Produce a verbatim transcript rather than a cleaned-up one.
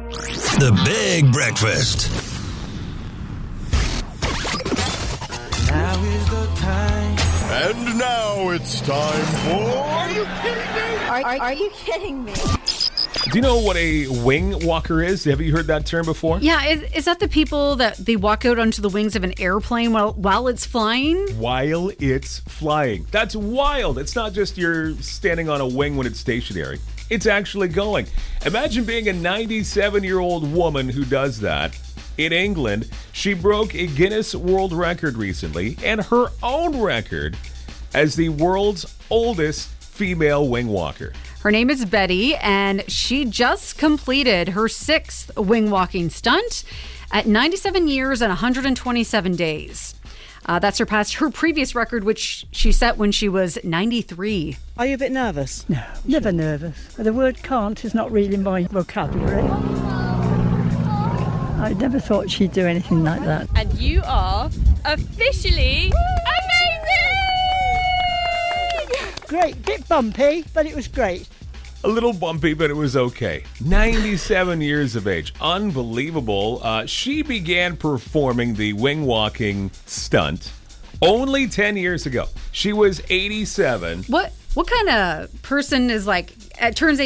The Big Breakfast. Now is the time. And now it's time for... Are you kidding me? Are, are, are you kidding me? Do you know what a wing walker is? Have you heard that term before? Yeah, is, is that the people that they walk out onto the wings of an airplane while while it's flying? While it's flying. That's wild. It's not just you're standing on a wing when it's stationary. It's actually going. Imagine being a ninety-seven-year-old woman who does that. In England, she broke a Guinness World Record recently and her own record as the world's oldest female wing walker. Her name is Betty, and she just completed her sixth wing walking stunt at ninety-seven years and one hundred twenty-seven days. Uh, that surpassed her previous record, which she set when she was ninety-three. Are you a bit nervous? No, never nervous. The word can't is not really my vocabulary. I never thought she'd do anything like that. And you are officially amazing! Great, bit bumpy, but it was great. A little bumpy, but it was okay. ninety-seven years of age. Unbelievable. Uh, she began performing the wing walking stunt only ten years ago. She was eighty-seven. What what kind of person is like, uh, turns